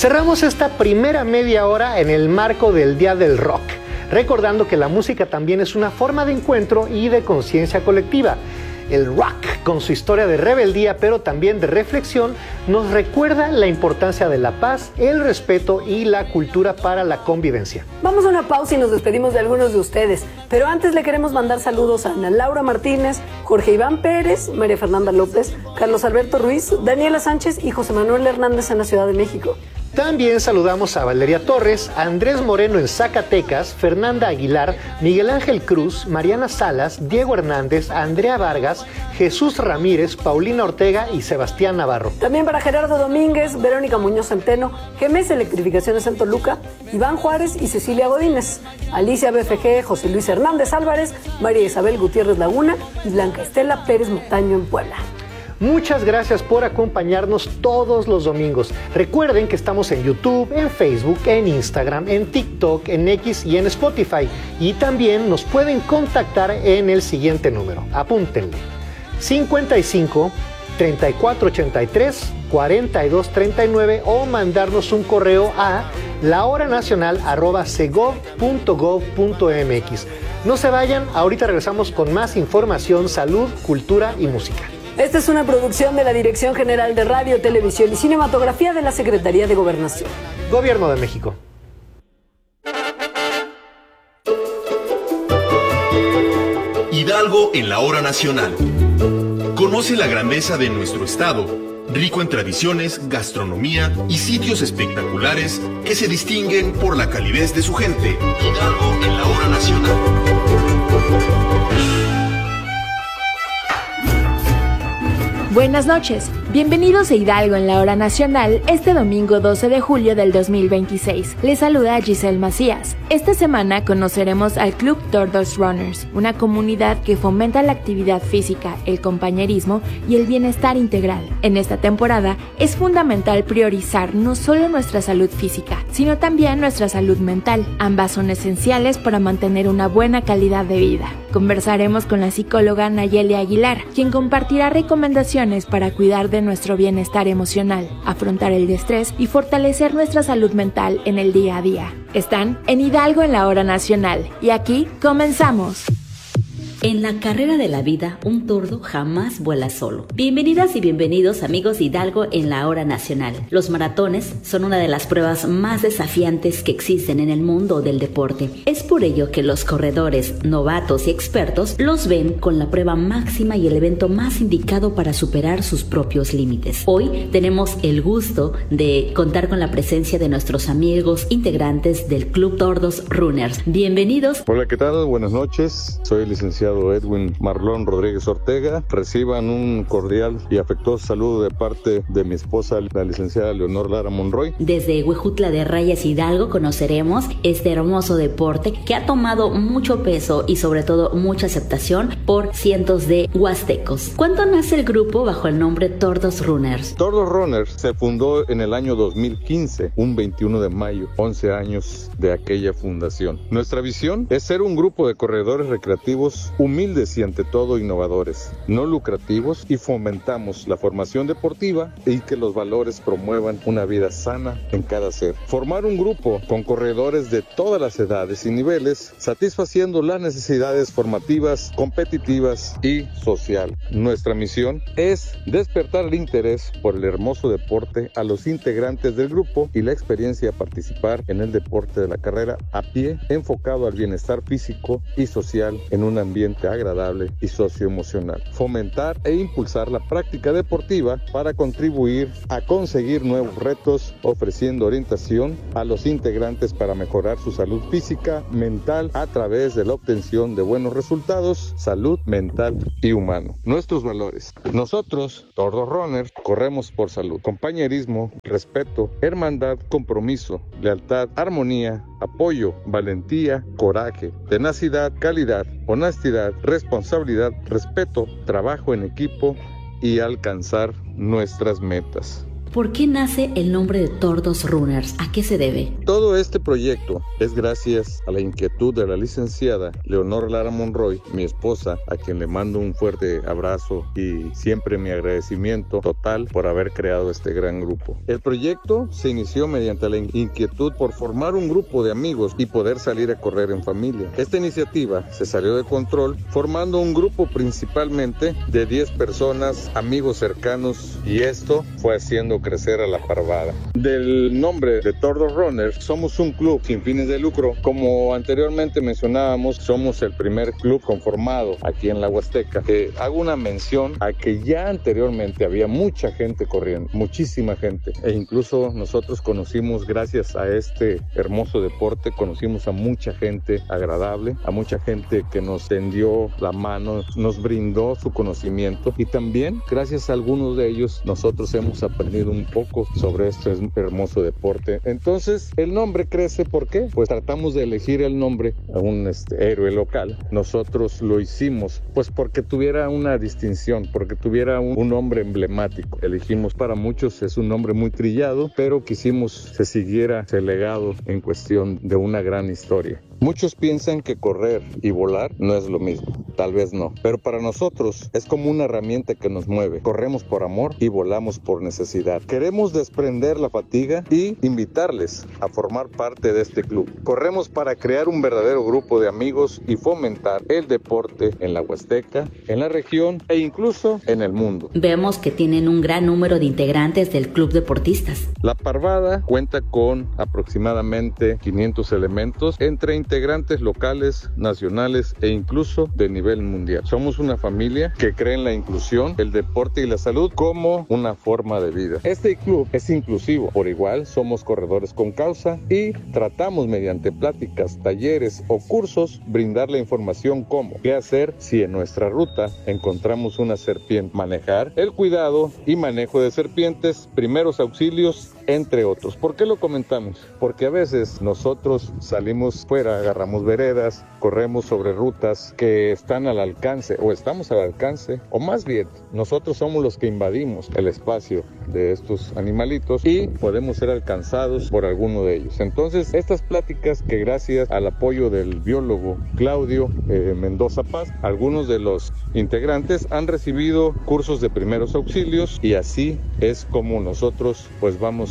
Cerramos esta primera media hora en el marco del Día del Rock, recordando que la música también es una forma de encuentro y de conciencia colectiva. El rock, con su historia de rebeldía pero también de reflexión, nos recuerda la importancia de la paz, el respeto y la cultura para la convivencia. Vamos a una pausa y nos despedimos de algunos de ustedes, pero antes le queremos mandar saludos a Ana Laura Martínez, Jorge Iván Pérez, María Fernanda López, Carlos Alberto Ruiz, Daniela Sánchez y José Manuel Hernández en la Ciudad de México. También saludamos a Valeria Torres, a Andrés Moreno en Zacatecas, Fernanda Aguilar, Miguel Ángel Cruz, Mariana Salas, Diego Hernández, Andrea Vargas, Jesús Ramírez, Paulina Ortega y Sebastián Navarro. También para Gerardo Domínguez, Verónica Muñoz Centeno, GMS Electrificaciones en Toluca, Iván Juárez y Cecilia Godínez, Alicia BFG, José Luis Hernández Álvarez, María Isabel Gutiérrez Laguna y Blanca Estela Pérez Montaño en Puebla. Muchas gracias por acompañarnos todos los domingos. Recuerden que estamos en YouTube, en Facebook, en Instagram, en TikTok, en X y en Spotify. Y también nos pueden contactar en el siguiente número. Apúntenle: 55 3483 4239 o mandarnos un correo a lahoranacional@segov.gov.mx. No se vayan, ahorita regresamos con más información, salud, cultura y música. Esta es una producción de la Dirección General de Radio, Televisión y Cinematografía de la Secretaría de Gobernación. Gobierno de México. Hidalgo en la hora nacional. Conoce la grandeza de nuestro estado, rico en tradiciones, gastronomía y sitios espectaculares que se distinguen por la calidez de su gente. Hidalgo en la hora nacional. Buenas noches, bienvenidos a Hidalgo en la hora nacional este domingo 12 de julio del 2026. Les saluda Giselle Macías. Esta semana conoceremos al Club Tordos Runners, una comunidad que fomenta la actividad física, el compañerismo y el bienestar integral. En esta temporada es fundamental priorizar no solo nuestra salud física, sino también nuestra salud mental. Ambas son esenciales para mantener una buena calidad de vida. Conversaremos con la psicóloga Nayeli Aguilar, quien compartirá recomendaciones para cuidar de nuestro bienestar emocional, afrontar el estrés y fortalecer nuestra salud mental en el día a día. Están en Hidalgo en la hora nacional y aquí comenzamos. En la carrera de la vida, un tordo jamás vuela solo. Bienvenidas y bienvenidos, amigos de Hidalgo en la hora nacional. Los maratones son una de las pruebas más desafiantes que existen en el mundo del deporte. Es por ello que los corredores, novatos y expertos los ven con la prueba máxima y el evento más indicado para superar sus propios límites. Hoy tenemos el gusto de contar con la presencia de nuestros amigos integrantes del Club Tordos Runners. Bienvenidos. Hola, ¿qué tal? Buenas noches. Soy el licenciado Edwin Marlón Rodríguez Ortega. Reciban un cordial y afectuoso saludo de parte de mi esposa, la licenciada Leonor Lara Monroy. Desde Huejutla de Rayas, Hidalgo, conoceremos este hermoso deporte que ha tomado mucho peso y sobre todo mucha aceptación por cientos de huastecos. ¿Cuándo nace el grupo bajo el nombre Tordos Runners? Tordos Runners se fundó en el año 2015, un 21 de mayo, 11 años de aquella fundación. Nuestra visión es ser un grupo de corredores recreativos humildes y ante todo innovadores, no lucrativos, y fomentamos la formación deportiva y que los valores promuevan una vida sana en cada ser. Formar un grupo con corredores de todas las edades y niveles, satisfaciendo las necesidades formativas, competitivas y social. Nuestra misión es despertar el interés por el hermoso deporte a los integrantes del grupo y la experiencia de participar en el deporte de la carrera a pie, enfocado al bienestar físico y social en un ambiente agradable y socioemocional. Fomentar e impulsar la práctica deportiva para contribuir a conseguir nuevos retos, ofreciendo orientación a los integrantes para mejorar su salud física, mental, a través de la obtención de buenos resultados, salud mental y humano. Nuestros valores. Nosotros, Tordos Runners, corremos por salud, compañerismo, respeto, hermandad, compromiso, lealtad, armonía, apoyo, valentía, coraje, tenacidad, calidad, honestidad, responsabilidad, respeto, trabajo en equipo y alcanzar nuestras metas. ¿Por qué nace el nombre de Tordos Runners? ¿A qué se debe? Todo este proyecto es gracias a la inquietud de la licenciada Leonor Lara Monroy, mi esposa, a quien le mando un fuerte abrazo y siempre mi agradecimiento total por haber creado este gran grupo. El proyecto se inició mediante la inquietud por formar un grupo de amigos y poder salir a correr en familia. Esta iniciativa se salió de control formando un grupo principalmente de 10 personas, amigos cercanos, y esto fue haciendo crecer a la parvada. Del nombre de Tordos Runners, somos un club sin fines de lucro. Como anteriormente mencionábamos, somos el primer club conformado aquí en la Huasteca. Hago una mención a que ya anteriormente había mucha gente corriendo, muchísima gente, e incluso nosotros conocimos, gracias a este hermoso deporte, conocimos a mucha gente agradable, a mucha gente que nos tendió la mano, nos brindó su conocimiento, y también gracias a algunos de ellos nosotros hemos aprendido un poco sobre este hermoso deporte. Entonces el nombre crece. ¿Por qué? Pues tratamos de elegir el nombre a un héroe local. Nosotros lo hicimos pues porque tuviera una distinción, porque tuviera un nombre emblemático. Elegimos, para muchos es un nombre muy trillado, pero quisimos se siguiera ese legado en cuestión de una gran historia. Muchos piensan que correr y volar no es lo mismo, tal vez no, pero para nosotros es como una herramienta que nos mueve. Corremos por amor y volamos por necesidad. Queremos desprender la fatiga y invitarles a formar parte de este club. Corremos para crear un verdadero grupo de amigos y fomentar el deporte en la Huasteca, en la región e incluso en el mundo. Vemos que tienen un gran número de integrantes del club deportistas. La parvada cuenta con aproximadamente 500 elementos entre integrantes locales, nacionales e incluso de nivel mundial. Somos una familia que cree en la inclusión, el deporte y la salud como una forma de vida. Este club es inclusivo. Por igual, somos corredores con causa y tratamos mediante pláticas, talleres o cursos brindar la información como qué hacer si en nuestra ruta encontramos una serpiente, manejar, el cuidado y manejo de serpientes, primeros auxilios, entre otros. ¿Por qué lo comentamos? Porque a veces nosotros salimos fuera, agarramos veredas, corremos sobre rutas que están al alcance o estamos al alcance, o más bien nosotros somos los que invadimos el espacio de estos animalitos y podemos ser alcanzados por alguno de ellos. Entonces, estas pláticas que gracias al apoyo del biólogo Claudio Mendoza Paz, algunos de los integrantes han recibido cursos de primeros auxilios, y así es como nosotros pues vamos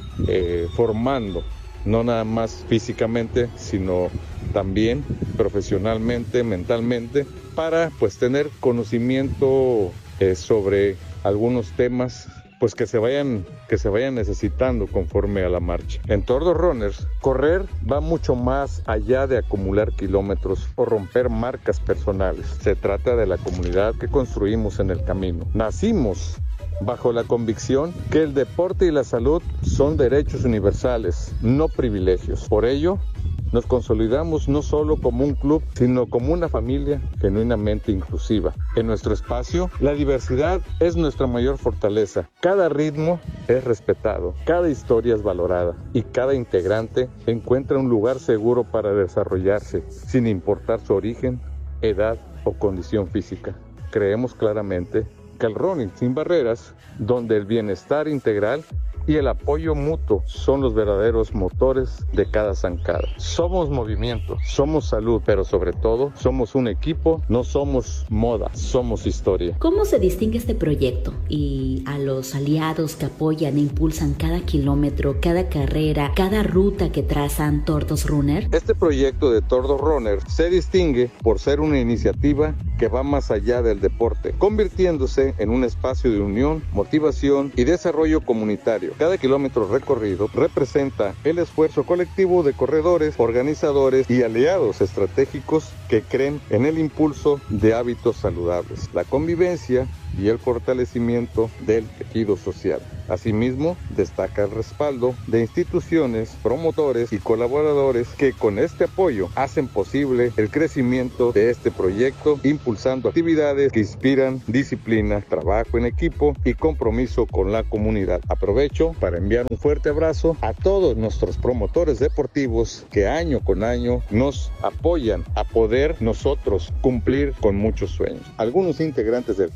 formando, no nada más físicamente, sino también profesionalmente, mentalmente, para pues tener conocimiento sobre algunos temas pues que se vayan necesitando conforme a la marcha. En Tordos Runners, correr va mucho más allá de acumular kilómetros o romper marcas personales. Se trata de la comunidad que construimos en el camino. Nacimos bajo la convicción que el deporte y la salud son derechos universales, no privilegios. Por ello, nos consolidamos no solo como un club, sino como una familia genuinamente inclusiva. En nuestro espacio, la diversidad es nuestra mayor fortaleza. Cada ritmo es respetado, cada historia es valorada y cada integrante encuentra un lugar seguro para desarrollarse, sin importar su origen, edad o condición física. Creemos claramente que el running sin barreras, donde el bienestar integral y el apoyo mutuo son los verdaderos motores de cada zancada. Somos movimiento, somos salud, pero sobre todo somos un equipo, no somos moda, somos historia. ¿Cómo se distingue este proyecto y a los aliados que apoyan e impulsan cada kilómetro, cada carrera, cada ruta que trazan Tordos Runner? Este proyecto de Tordos Runner se distingue por ser una iniciativa que va más allá del deporte, convirtiéndose en un espacio de unión, motivación y desarrollo comunitario. Cada kilómetro recorrido representa el esfuerzo colectivo de corredores, organizadores y aliados estratégicos que creen en el impulso de hábitos saludables, la convivencia y el fortalecimiento del tejido social. Asimismo, destaca el respaldo de instituciones, promotores y colaboradores que con este apoyo hacen posible el crecimiento de este proyecto, impulsando actividades que inspiran disciplina, trabajo en equipo y compromiso con la comunidad. Aprovecho para enviar un fuerte abrazo a todos nuestros promotores deportivos que año con año nos apoyan a poder nosotros cumplir con muchos sueños. Algunos integrantes del club cuentan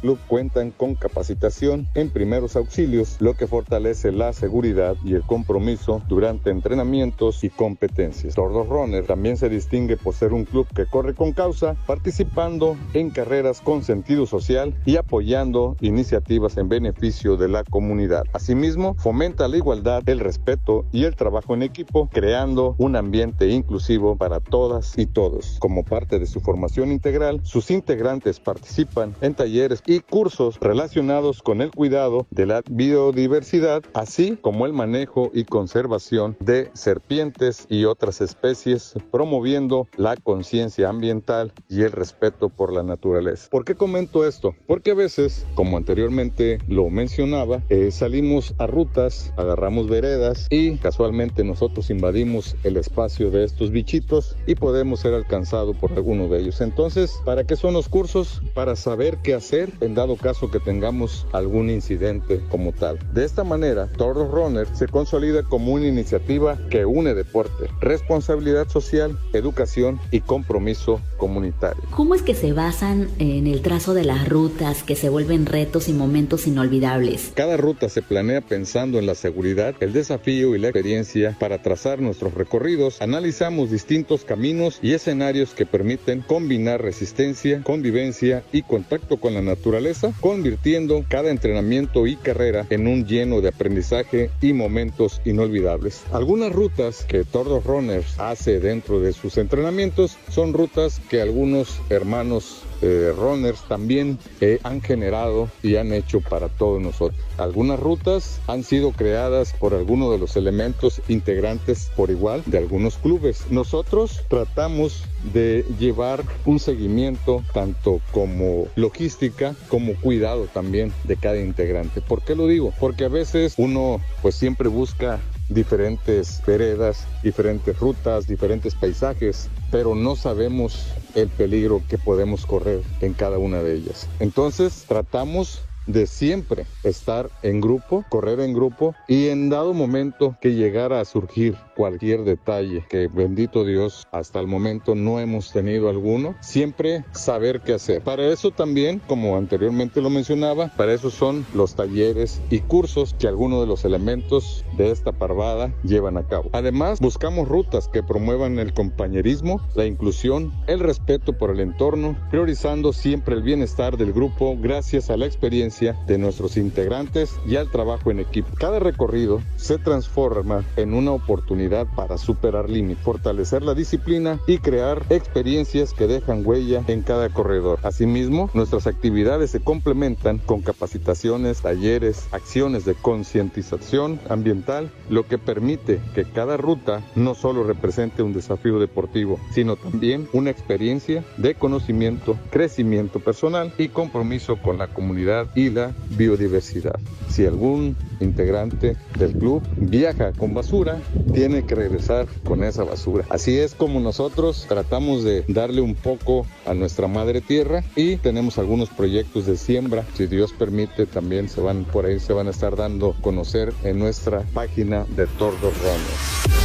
cuentan con capacitación en primeros auxilios, lo que fortalece la seguridad y el compromiso durante entrenamientos y competencias. Tordos Runner también se distingue por ser un club que corre con causa, participando en carreras con sentido social y apoyando iniciativas en beneficio de la comunidad. Asimismo, fomenta la igualdad, el respeto y el trabajo en equipo, creando un ambiente inclusivo para todas y todos. Como parte de su formación integral, sus integrantes participan en talleres y cursos relacionados con el cuidado de la biodiversidad, así como el manejo y conservación de serpientes y otras especies, promoviendo la conciencia ambiental y el respeto por la naturaleza. ¿Por qué comento esto? Porque a veces, como anteriormente lo mencionaba, salimos a rutas, agarramos veredas y casualmente nosotros invadimos el espacio de estos bichitos y podemos ser alcanzados por alguno de ellos. Entonces, ¿para qué son los cursos? Para saber qué hacer en dado caso que tengamos algún incidente como tal. De esta manera, Tordos Runner se consolida como una iniciativa que une deporte, responsabilidad social, educación y compromiso comunitario. ¿Cómo es que se basan en el trazo de las rutas que se vuelven retos y momentos inolvidables? Cada ruta se planea pensando en la seguridad, el desafío y la experiencia. Para trazar nuestros recorridos, analizamos distintos caminos y escenarios que permiten combinar resistencia, convivencia y contacto con la naturaleza, convirtiendo cada entrenamiento y carrera en un lleno de aprendizaje y momentos inolvidables. Algunas rutas que Tordos Runners hace dentro de sus entrenamientos son rutas que algunos hermanos runners también han generado y han hecho para todos nosotros. Algunas rutas han sido creadas por algunos de los elementos integrantes por igual de algunos clubes. Nosotros tratamos de llevar un seguimiento tanto como logística como cuidado también de cada integrante. ¿Por qué lo digo? Porque a veces uno pues siempre busca diferentes veredas, diferentes rutas, diferentes paisajes, pero no sabemos el peligro que podemos correr en cada una de ellas. Entonces tratamos de siempre estar en grupo, correr en grupo, y en dado momento que llegara a surgir cualquier detalle, que bendito Dios hasta el momento no hemos tenido alguno, siempre saber qué hacer. Para eso también, como anteriormente lo mencionaba, para eso son los talleres y cursos que algunos de los elementos de esta parvada llevan a cabo. Además, buscamos rutas que promuevan el compañerismo, la inclusión, el respeto por el entorno, priorizando siempre el bienestar del grupo gracias a la experiencia de nuestros integrantes y al trabajo en equipo. Cada recorrido se transforma en una oportunidad para superar límites, fortalecer la disciplina y crear experiencias que dejan huella en cada corredor. Asimismo, nuestras actividades se complementan con capacitaciones, talleres, acciones de concientización ambiental, lo que permite que cada ruta no solo represente un desafío deportivo, sino también una experiencia de conocimiento, crecimiento personal y compromiso con la comunidad y la biodiversidad. Si algún integrante del club viaja con basura, tiene que regresar con esa basura. Así es como nosotros tratamos de darle un poco a nuestra madre tierra, y tenemos algunos proyectos de siembra. Si Dios permite, también se van a estar dando a conocer en nuestra página de Tordos Runner.